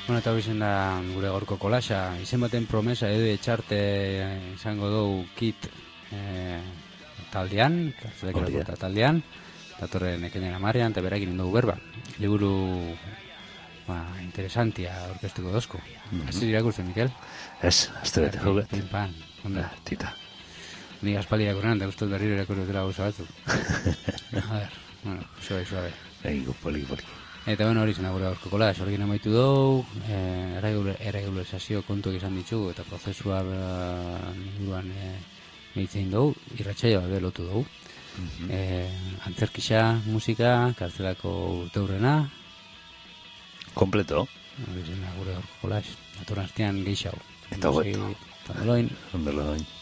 Bueno, eta hori zen da gure gaurko kolasa. Izen baten promesa edo etxarte izango dugu kit taldean, kartzeleko taldean, datorren ekaiaren 10ean, eta berakin dugu berba. Liburu interesantia orkestuko dozko. Ez irakurtzen, Mikel? Ez, azte bete joget. Pinpan, onda. Tita. Ni aspaldi irakurren, da guztot berriro irakurretela gauza batzuk. A ver, bueno, suave. Ego, poli. Eta bueno, hori zen gure gaurko kola, horrekin amaitu dugu, erregularizazio kontuak izan ditugu, eta prozesua inguruan mehitzein dugu, irratxaioa lotu dugu. Antzerkisa, musika, kartzelako urteurrena. Kompleto. Hori zen gure gaurko kola, datorren astean gehiago. Eta gueto. Ondoloin.